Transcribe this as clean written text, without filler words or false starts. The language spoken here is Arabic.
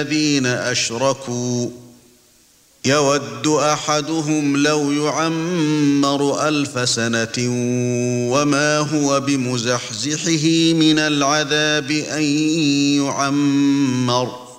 الذين أشركوا يود أحدهم لو يعمر 1000 سنة وما هو بمزحزحه من العذاب أن يعمر